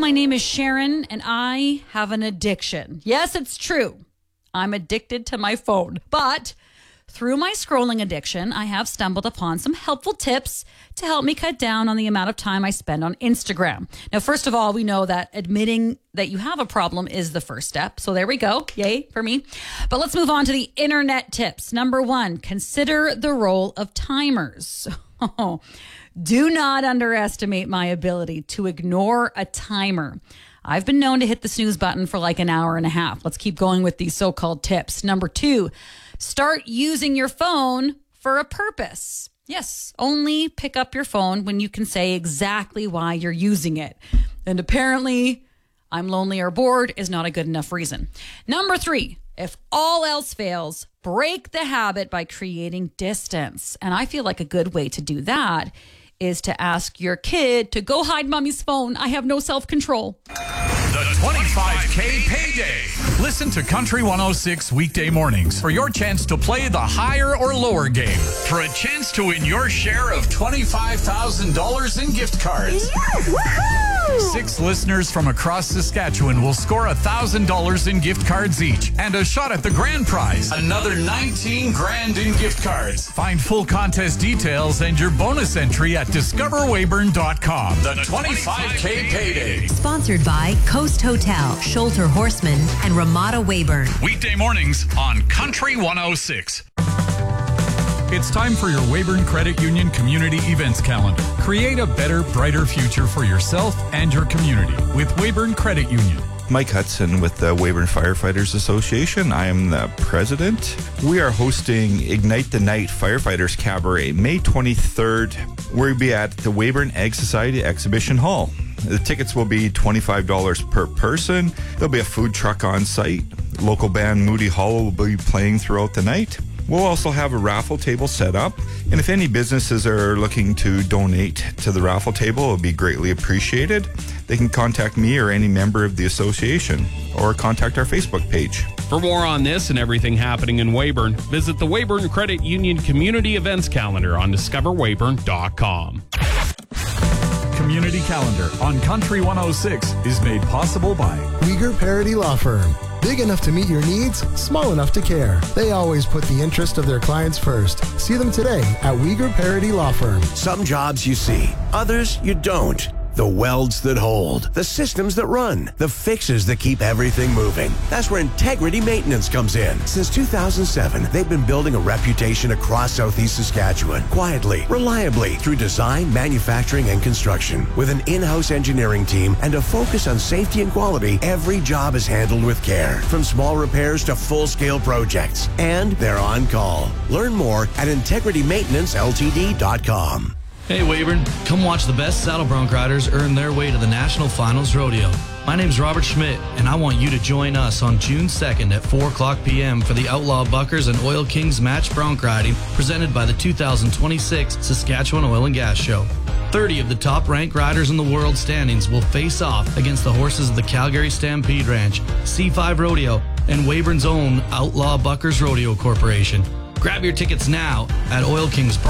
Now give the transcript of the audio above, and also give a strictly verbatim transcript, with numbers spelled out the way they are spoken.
my name is Sharon, and I have an addiction. Yes, it's true. I'm addicted to my phone. But through my scrolling addiction, I have stumbled upon some helpful tips to help me cut down on the amount of time I spend on Instagram. Now, first of all, we know that admitting that you have a problem is the first step. So there we go. Yay for me. But let's move on to the internet tips. Number one, consider the role of timers. Do not underestimate my ability to ignore a timer. I've been known to hit the snooze button for like an hour and a half. Let's keep going with these so-called tips. Number two, start using your phone for a purpose. Yes, only pick up your phone when you can say exactly why you're using it. And apparently, I'm lonely or bored is not a good enough reason. Number three, if all else fails, break the habit by creating distance. And I feel like a good way to do that is to ask your kid to go hide mommy's phone. I have no self-control. The twenty-five K Payday. Listen to Country one oh six weekday mornings for your chance to play the higher or lower game for a chance to win your share of twenty-five thousand dollars in gift cards. Yeah, Six listeners from across Saskatchewan will score one thousand dollars in gift cards each and a shot at the grand prize, another nineteen grand in gift cards. Find full contest details and your bonus entry at discover weyburn dot com. The twenty-five K Payday. Sponsored by Coast Hotel, Sholter Horseman, and Ramada Weyburn. Weekday mornings on Country one oh six. It's time for your Weyburn Credit Union Community Events Calendar. Create a better, brighter future for yourself and your community with Weyburn Credit Union. Mike Hudson with the Weyburn Firefighters Association. I am the president. We are hosting Ignite the Night Firefighters Cabaret May twenty-third. We'll be at the Weyburn Ag Society Exhibition Hall. The tickets will be twenty-five dollars per person. There'll be a food truck on site. Local band Moody Hollow will be playing throughout the night. We'll also have a raffle table set up. And if any businesses are looking to donate to the raffle table, it would be greatly appreciated. They can contact me or any member of the association or contact our Facebook page. For more on this and everything happening in Weyburn, visit the Weyburn Credit Union Community Events Calendar on discover weyburn dot com. Community Calendar on Country one oh six is made possible by Uyghur Parody Law Firm. Big enough to meet your needs, small enough to care. They always put the interest of their clients first. See them today at Uyghur Parody Law Firm. Some jobs you see, others you don't. The welds that hold, the systems that run, the fixes that keep everything moving. That's where Integrity Maintenance comes in. Since two thousand seven, they've been building a reputation across Southeast Saskatchewan, quietly, reliably, through design, manufacturing, and construction. With an in-house engineering team and a focus on safety and quality, every job is handled with care, from small repairs to full-scale projects. And they're on call. Learn more at integrity maintenance l t d dot com. Hey Weyburn, come watch the best saddle bronc riders earn their way to the National Finals Rodeo. My name's Robert Schmidt, and I want you to join us on June second at four o'clock p.m. for the Outlaw Buckers and Oil Kings Match Bronc Riding presented by the two thousand twenty-six Saskatchewan Oil and Gas Show. thirty of the top-ranked riders in the world standings will face off against the horses of the Calgary Stampede Ranch, C five Rodeo, and Weyburn's own Outlaw Buckers Rodeo Corporation. Grab your tickets now at Oil Kings